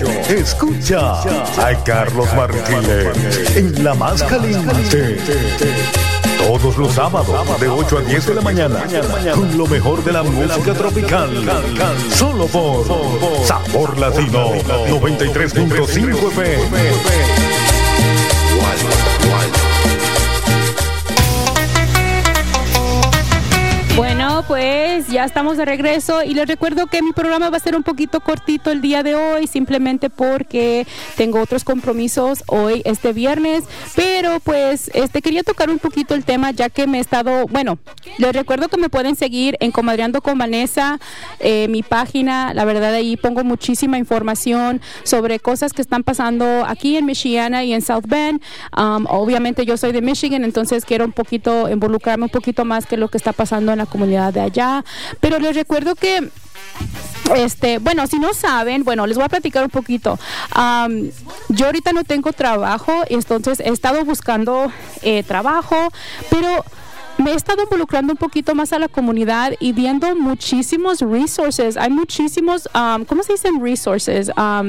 Escucha a Carlos Martínez en La Más Caliente. Todos los sábados de 8 a 10 de la mañana con lo mejor de la música tropical. Solo por Sabor Latino 93.5 FM. Bueno, pues ya estamos de regreso y les recuerdo que mi programa va a ser un poquito cortito el día de hoy, simplemente porque tengo otros compromisos hoy, este viernes, pero pues quería tocar un poquito el tema ya que les recuerdo que me pueden seguir en Comadreando con Vanessa, mi página, la verdad ahí pongo muchísima información sobre cosas que están pasando aquí en Michiana y en South Bend. Obviamente yo soy de Michigan, entonces quiero involucrarme un poquito más que lo que está pasando en la comunidad de allá, pero les recuerdo que si no saben, les voy a platicar un poquito. Yo ahorita no tengo trabajo, entonces he estado buscando trabajo, pero me he estado involucrando un poquito más a la comunidad y viendo muchísimos resources. Hay muchísimos, ¿cómo se dicen resources?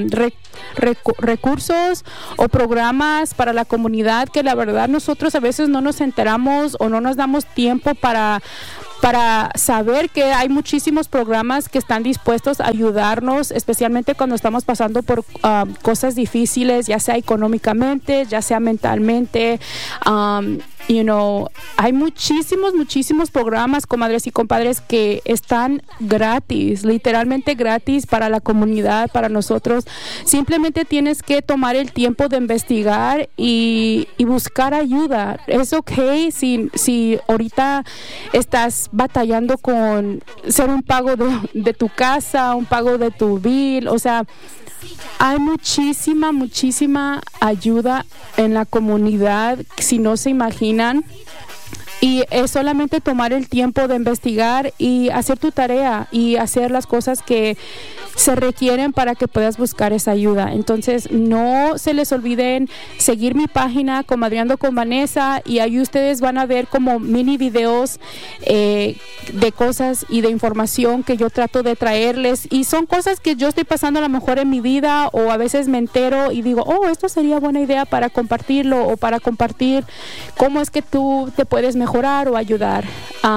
Recursos o programas para la comunidad que la verdad nosotros a veces no nos enteramos o no nos damos tiempo para saber que hay muchísimos programas que están dispuestos a ayudarnos, especialmente cuando estamos pasando por cosas difíciles, ya sea económicamente, ya sea mentalmente. Hay muchísimos programas, comadres y compadres, que están gratis, literalmente gratis para la comunidad, para nosotros. Simplemente tienes que tomar el tiempo de investigar y buscar ayuda. Es okay si ahorita estás batallando con hacer un pago de tu casa, un pago de tu bill, o sea, hay muchísima ayuda en la comunidad, si no se imaginan. Y es solamente tomar el tiempo de investigar y hacer tu tarea y hacer las cosas que se requieren para que puedas buscar esa ayuda. Entonces, no se les olviden seguir mi página Comadreando con Vanessa, y ahí ustedes van a ver como mini videos de cosas y de información que yo trato de traerles, y son cosas que yo estoy pasando a lo mejor en mi vida, o a veces me entero y digo, esto sería buena idea para compartirlo, o para compartir cómo es que tú te puedes mejorar o ayudar.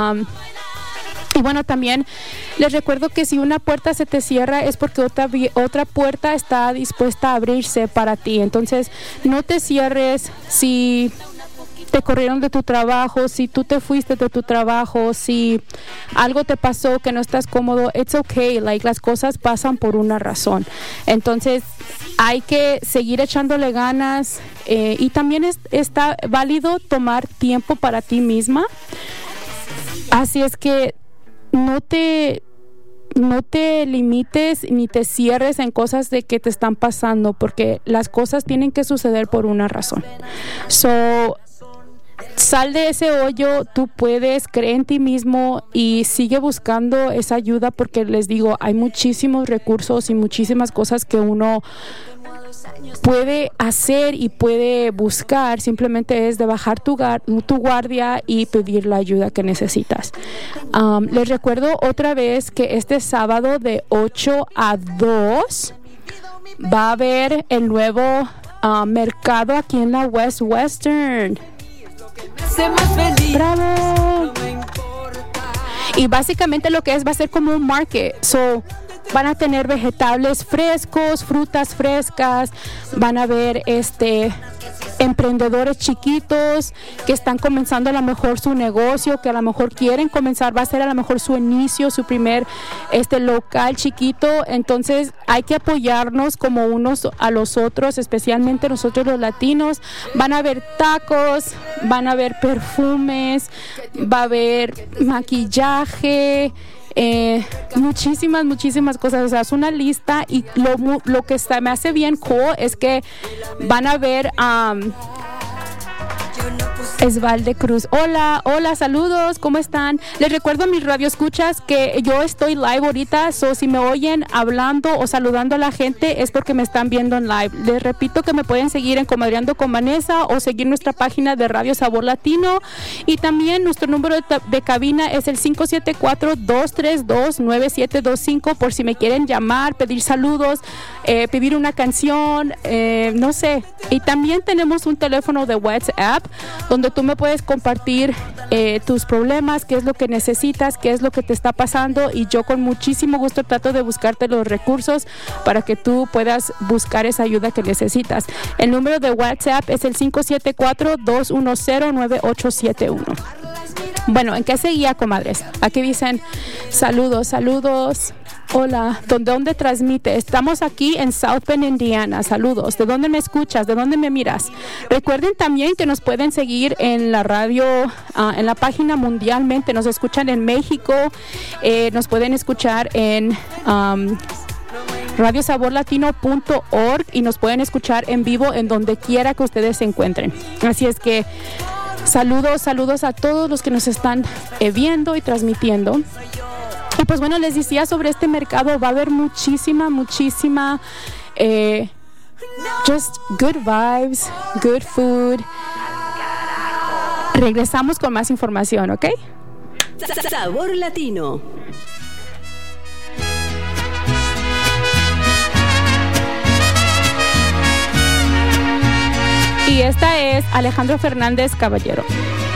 Y también les recuerdo que si una puerta se te cierra es porque otra puerta está dispuesta a abrirse para ti. Entonces, no te cierres si te corrieron de tu trabajo, si tú te fuiste de tu trabajo, si algo te pasó que no estás cómodo. It's okay, las cosas pasan por una razón. Entonces, hay que seguir echándole ganas, y también está válido tomar tiempo para ti misma. Así es que no te limites ni te cierres en cosas de que te están pasando, porque las cosas tienen que suceder por una razón. Sal de ese hoyo, tú puedes, cree en ti mismo y sigue buscando esa ayuda, porque les digo, hay muchísimos recursos y muchísimas cosas que uno puede hacer y puede buscar. Simplemente es de bajar tu guardia y pedir la ayuda que necesitas. Les recuerdo otra vez que este sábado de 8 a 2 va a haber el nuevo mercado aquí en la Western. ¡Bravo! Y básicamente lo que va a ser como un market. Van a tener vegetales frescos, frutas frescas, van a ver emprendedores chiquitos que están comenzando a lo mejor su negocio, que a lo mejor quieren comenzar, va a ser a lo mejor su inicio, su primer local chiquito. Entonces hay que apoyarnos como unos a los otros, especialmente nosotros los latinos. Van a haber tacos, van a haber perfumes, va a haber maquillaje, muchísimas cosas. O sea, es una lista, y lo que me hace bien cool es que van a ver Esvalde Cruz. Hola, saludos, ¿cómo están? Les recuerdo a mis radioescuchas que yo estoy live ahorita, si me oyen hablando o saludando a la gente es porque me están viendo en live. Les repito que me pueden seguir en Comadreando con Vanessa o seguir nuestra página de Radio Sabor Latino, y también nuestro número de cabina es el 574-232-9725 por si me quieren llamar, pedir saludos, pedir una canción, no sé. Y también tenemos un teléfono de WhatsApp donde tú me puedes compartir tus problemas, qué es lo que necesitas, qué es lo que te está pasando, y yo con muchísimo gusto trato de buscarte los recursos para que tú puedas buscar esa ayuda que necesitas. El número de WhatsApp es el 574-210-9871. Bueno, ¿en qué seguía, comadres? Aquí dicen saludos. Hola, ¿dónde transmite? Estamos aquí en South Bend, Indiana. Saludos. ¿De dónde me escuchas? ¿De dónde me miras? Recuerden también que nos pueden seguir en la radio, en la página mundialmente. Nos escuchan en México, nos pueden escuchar en radiosaborlatino.org y nos pueden escuchar en vivo en donde quiera que ustedes se encuentren. Así es que saludos a todos los que nos están viendo y transmitiendo. Y pues bueno, les decía sobre este mercado, va a haber muchísima just good vibes, good food. Regresamos con más información, ¿ok? Sabor Latino. Y esta es Alejandro Fernández Caballero.